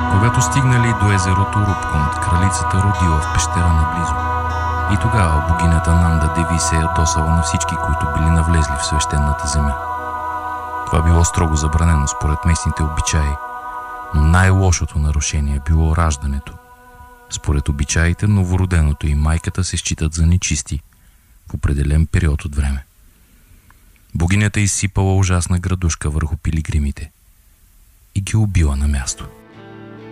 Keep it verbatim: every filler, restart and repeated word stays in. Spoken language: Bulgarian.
Когато стигнали до езерото Рубкунд, кралицата родила в пещера наблизо. И тогава богинята Нанда Деви се ядосала на всички, които били навлезли в свещената земя. Това било строго забранено според местните обичаи, но най-лошото нарушение било раждането. Според обичаите, новороденото и майката се считат за нечисти в определен период от време. Богинята изсипала ужасна градушка върху пилигримите и ги убила на място.